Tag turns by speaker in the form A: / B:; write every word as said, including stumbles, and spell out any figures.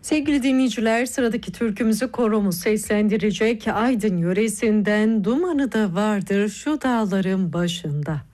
A: Sevgili dinleyiciler, sıradaki türkümüzü koromuz seslendirecek. Aydın yöresinden dumanı da vardır şu dağların başında.